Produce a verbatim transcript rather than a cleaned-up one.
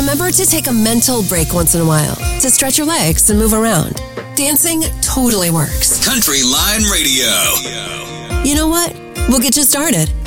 remember to take a mental break once in a while to stretch your legs and move around. Dancing totally works. Country Line Radio. You know what? We'll get you started.